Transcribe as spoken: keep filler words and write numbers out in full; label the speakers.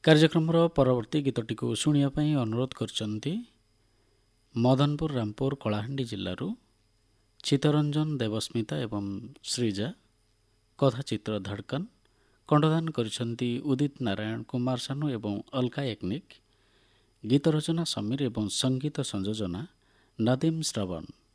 Speaker 1: କାର୍ଯ୍ୟକ୍ରମର ପରବର୍ତ୍ତୀ ଗୀତଟିକୁ ଶୁଣିବା ପାଇଁ ଅନୁରୋଧ କରିଛନ୍ତି ମଦନପୁର ରାମପୁର କଳାହାଣ୍ଡି ଜିଲ୍ଲାରୁ ଚିତ୍ତରଞ୍ଜନ ଦେବସ୍ମିତା ଏବଂ ଶ୍ରୀଜା। କଥାଚିତ୍ର ଧଡ଼କନ। କଣ୍ଠଦାନ କରିଛନ୍ତି ଉଦିତ ନାରାୟଣ କୁମାର ସାନୁ ଏବଂ ଅଲକା ୟାଗ୍ନିକ। ଗୀତ ରଚନା ସମୀର ଏବଂ ସଙ୍ଗୀତ ସଂଯୋଜନା ନଦୀମ ଶ୍ରବଣ।